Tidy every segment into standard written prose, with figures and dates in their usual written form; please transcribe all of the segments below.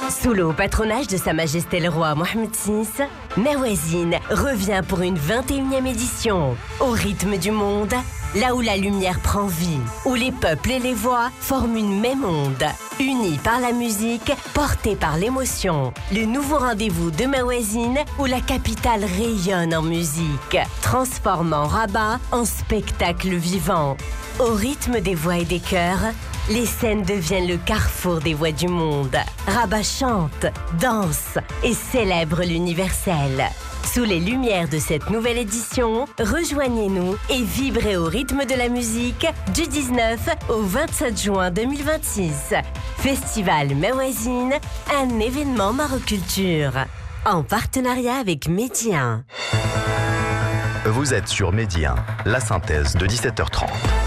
Sous le haut patronage de Sa Majesté le Roi Mohammed VI, Mawazine revient pour une 21e édition. Au rythme du monde, là où la lumière prend vie, où les peuples et les voix forment une même onde. Unis par la musique, portés par l'émotion. Le nouveau rendez-vous de Mawazine, où la capitale rayonne en musique, transformant Rabat en spectacle vivant. Au rythme des voix et des chœurs, les scènes deviennent le carrefour des voix du monde. Rabat chante, danse et célèbre l'universel. Sous les lumières de cette nouvelle édition, rejoignez-nous et vibrez au rythme de la musique du 19 au 27 juin 2026. Festival Mawazine, un événement Maroculture. En partenariat avec Média. Vous êtes sur Média, la synthèse de 17h30.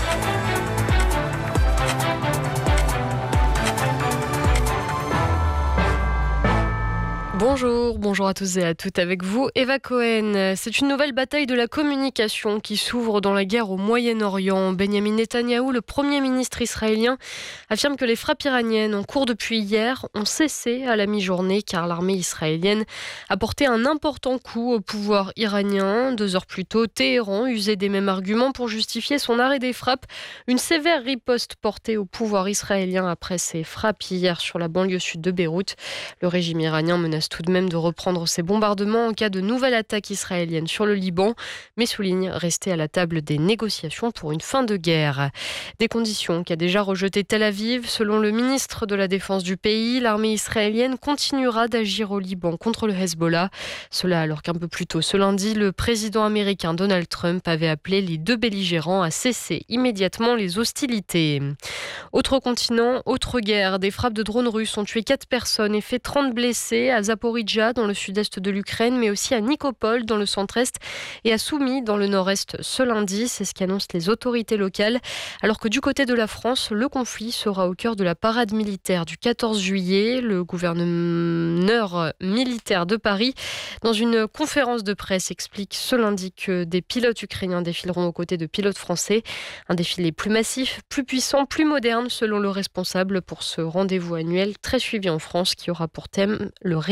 Bonjour à tous et à toutes, avec vous Eva Cohen. C'est une nouvelle bataille de la communication qui s'ouvre dans la guerre au Moyen-Orient. Benjamin Netanyahou, le Premier ministre israélien, affirme que les frappes iraniennes en cours depuis hier ont cessé à la mi-journée car l'armée israélienne a porté un important coup au pouvoir iranien. 2 heures plus tôt, Téhéran usait des mêmes arguments pour justifier son arrêt des frappes. Une sévère riposte portée au pouvoir israélien après ces frappes hier sur la banlieue sud de Beyrouth. Le régime iranien menace tout de même de reprendre ses bombardements en cas de nouvelle attaque israélienne sur le Liban, mais souligne rester à la table des négociations pour une fin de guerre. Des conditions qu'a déjà rejeté Tel Aviv. Selon le ministre de la Défense du pays, l'armée israélienne continuera d'agir au Liban contre le Hezbollah. Cela alors qu'un peu plus tôt ce lundi, le président américain Donald Trump avait appelé les 2 belligérants à cesser immédiatement les hostilités. Autre continent, autre guerre. Des frappes de drones russes ont tué 4 personnes et fait 30 blessés à Zaporijjia dans le sud-est de l'Ukraine, mais aussi à Nikopol dans le centre-est et à Soumy dans le nord-est ce lundi. C'est ce qu'annoncent les autorités locales. Alors que du côté de la France, le conflit sera au cœur de la parade militaire du 14 juillet. Le gouverneur militaire de Paris, dans une conférence de presse, explique ce lundi que des pilotes ukrainiens défileront aux côtés de pilotes français. Un défilé plus massif, plus puissant, plus moderne selon le responsable pour ce rendez-vous annuel très suivi en France qui aura pour thème le